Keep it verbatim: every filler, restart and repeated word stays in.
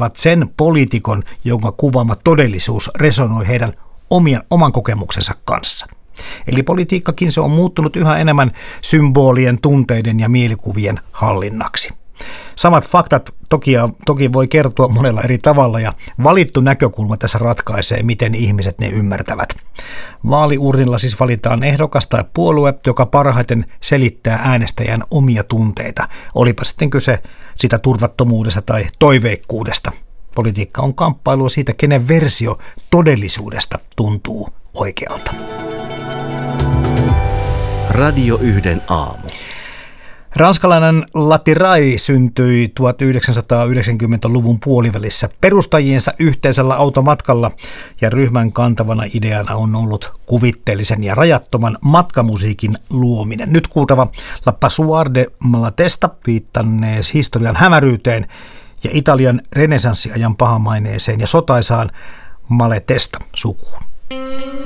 valitsevat sen poliitikon, jonka kuvaama todellisuus resonoi heidän omien, oman kokemuksensa kanssa. Eli politiikkakin se on muuttunut yhä enemmän symbolien, tunteiden ja mielikuvien hallinnaksi. Samat faktat toki, toki voi kertoa monella eri tavalla ja valittu näkökulma tässä ratkaisee, miten ihmiset ne ymmärtävät. Vaaliurnilla siis valitaan ehdokas tai puolue, joka parhaiten selittää äänestäjän omia tunteita, olipa sitten kyse sitä turvattomuudesta tai toiveikkuudesta. Politiikka on kamppailua siitä, kenen versio todellisuudesta tuntuu oikealta. Radio yhden aamu. Ranskalainen Latirai syntyi tuhatyhdeksänsataayhdeksänkymmentäluvun puolivälissä perustajiensa yhteisellä automatkalla ja ryhmän kantavana ideana on ollut kuvitteellisen ja rajattoman matkamusiikin luominen. Nyt kuultava La Passoire de Malatesta viittannee historian hämäryyteen ja Italian renessanssiajan pahamaineeseen ja sotaisaan Malatesta sukuun.